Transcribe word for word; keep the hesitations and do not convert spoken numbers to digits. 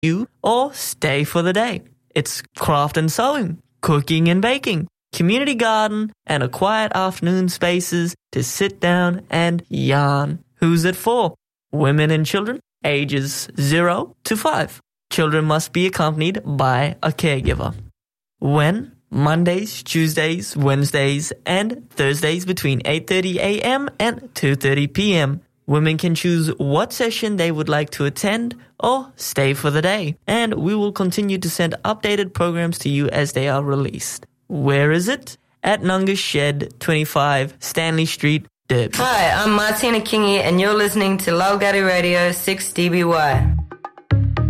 you or stay for the day. It's craft and sewing, cooking and baking, community garden, and a quiet afternoon spaces to sit down and yarn. Who's it for? Women and children, ages zero to five. Children must be accompanied by a caregiver. When? Mondays, Tuesdays, Wednesdays, and Thursdays between eight thirty a.m. and two thirty p.m. Women can choose what session they would like to attend or stay for the day, and we will continue to send updated programs to you as they are released. Where is it? At Nunga Shed, twenty-five Stanley Street, Derby. Hi, I'm Martina Kingi, and you're listening to Lalgadi Radio six D B Y.